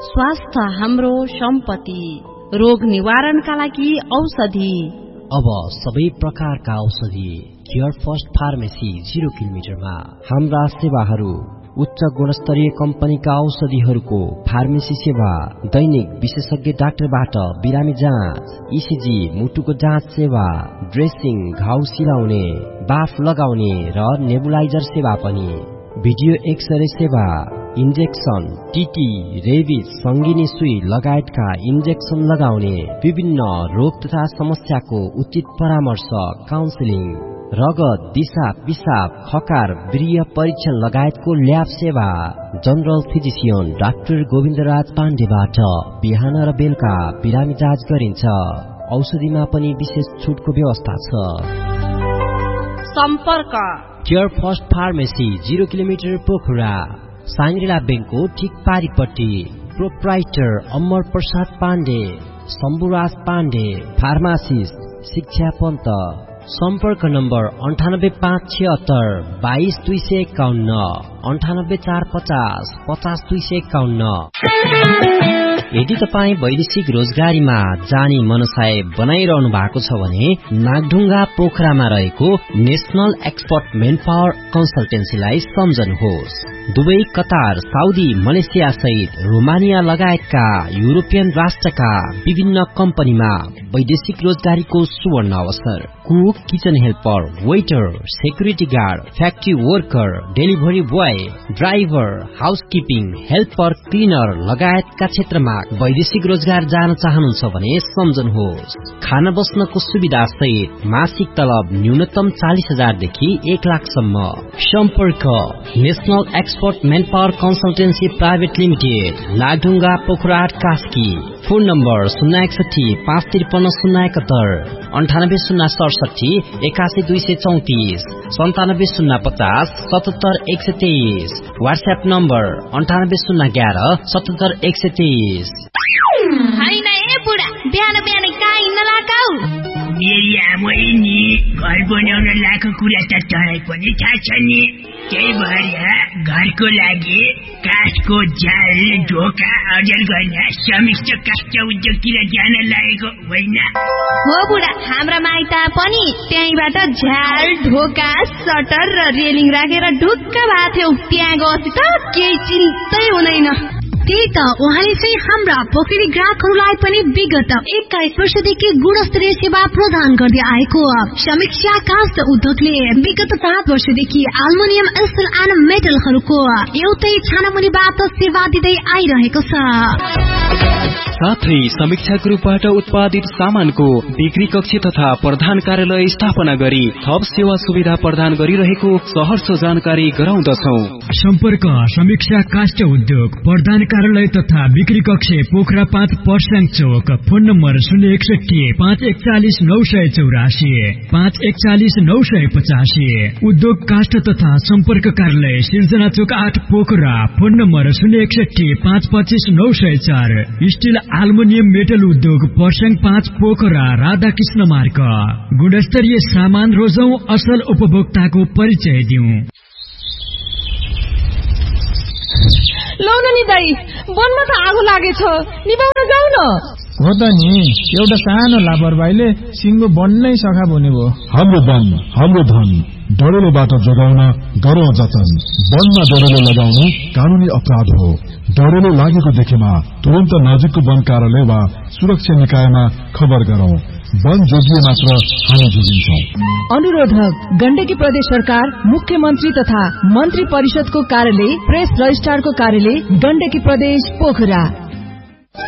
स्वास्थ्य हाम्रो सम्पत्ति, रोग निवारणका लागि औषधि। अब सबै प्रकारका औषधि केयर फर्स्ट फार्मेसी 0 किलोमिटरमा। हाम्रा सेवाहरू उच्च गुणस्तरीय कम्पनीका औषधिहरूको फार्मेसी सेवा, दैनिक विशेषज्ञ डाक्टरबाट बिरामी जाँच, इसिजी मुटुको जाँच सेवा, ड्रेसिङ, घाउ सिलाउने, बाफ लगाउने र नेबुलाइजर सेवा पनि, भिडियो एक्सरे सेवा, इन्जेक्सन, टिटी, रेबिस, सङ्गिनी सुई लगायतका इन्जेक्सन लगाउने, विभिन्न रोग तथा समस्याको उचित परामर्श, काउन्सिलिङ, रगत, दिशा, पिसाब, खकार, वीर्य परीक्षण लगायतको ल्याब सेवा। जनरल फिजिसियन डाक्टर गोविन्दराज पाण्डेबाट बिहान र बेलुका बिरामी जाँच गरिन्छ। औषधिमा पनि विशेष छुटको व्यवस्था छ। सम्पर्क care first pharmacy 0 kilometre Pokhara, Shangri-La बेङ्कको ठिक पारिपट्टि। प्रोप्राइटर अमर प्रसाद पाण्डे, शम्भुराज पाण्डे, फार्मासिस्ट शिक्षा पन्त। सम्पर्क नम्बर 98576 22251, 98450 50251। यदि तपाईँ वैदेशिक रोजगारीमा जाने मनसाय बनाइरहनु भएको छ भने नागढुङ्गा पोखरामा रहेको national expert main power कन्सल्टेन्सीलाई सम्झनुहोस्। Dubai, Qatar, Saudi, Malaysia सहित रोमानिया लगायतका युरोपियन राष्ट्रका विभिन्न कम्पनीमा वैदेशिक रोजगारीको सुवर्ण अवसर। Cook, kitchen helper, waiter, security guard, factory worker, delivery boy, driver, housekeeping, helper, cleaner लगायतका क्षेत्रमा वैदेशिक रोजगार जान चाहनुहुन्छ भने सम्झनुहोस्। खाना बस्नको सुविधा सहित मासिक तलब न्यूनतम 40,000 देखि 1 लाखसम्म। सम्पर्क national expert main power consultancy private limited, Nagdhunga Pokhara Kaski. Phone number 061 553 071, 98067 81234, 97050 77123। WhatsApp number 98011 77123। हैन ए बुढा, बिहान बिहान कहाँ हिँड्न लगाऊ? मेरी आमै नि घर बनाउन लाको कुरा त तँलाई पनि थाहा छ नि। त्यही भएर घरको लागि काठको जाल, ढोका अर्जन गर्न समिष्ट काष्ठ उद्योगतिर जान लागेको होइन हो बुढा? हाम्रा माइत पनि त्यहीबाट झ्याल, ढोका, सटर र रेलिङ राखेर ढुक्क भएको थियो। त्यहाँ गएपछि त केही चिन्तै हुँदैन। त्यही त उहाँले चाहिँ हाम्रा पोखरी ग्राहकहरूलाई पनि विगत 21 वर्षदेखि गुणस्तरीय सेवा प्रदान गर्दै आएको समीक्षा काष्ठ उद्योगले विगत 7 वर्षदेखि एल्युमिनियम, स्टिल एन्ड मेटलहरूको एउटै छानामुनिबाट सेवा दिँदै आइरहेको छ। साथै समीक्षा ग्रुपबाट उत्पादित सामानको बिक्री कक्ष तथा प्रधान कार्यालय स्थापना गरी थप सेवा सुविधा प्रदान गरिरहेको सहर्ष जानकारी गराउँदछौ। सम्पर्क समीक्षा काष्ठ उद्योग, प्रधान कार्यालय तथा बिक्री कक्ष पोखरा 5 पर्स्याङ चोक। Phone number 061 541 984 541 985। उद्योग काष्ठ तथा सम्पर्क कार्यालय सिर्जना चोक 8 Pokhara. Phone number 061 525 904। Still aluminium metal उद्योग पर्स्याङ 5 पोखरा, राधाकृष्ण मार्ग। गुणस्तरीय सामान रोजौं, असल उपभोक्ताको परिचय दिउँ। लौन नि दाई, वनमा त आगो लागेछ, निभाउन जाऊ न। हो त नि, एउटा सानो लापरवाहीले सिङ्गो बन्नै सखा हुने भयो। हाम्रो वन, हाम्रो धन, डढेलोबाट जोगाउन गरौँ जतन। वनमा डढेलो लगाउनु कानूनी अपराध हो। डढेलो लागेको देखेमा तुरन्त नजिकको वन कार्यालय वा सुरक्षा निकायमा खबर गरौँ। वन जोगिए मात्र हामी जोगिन्छौँ। अनुरोधक गण्डकी प्रदेश सरकार, मुख्यमन्त्री तथा मन्त्री परिषदको कार्यालय, प्रेस रजिस्ट्रारको कार्यालय, गण्डकी प्रदेश पोखरा।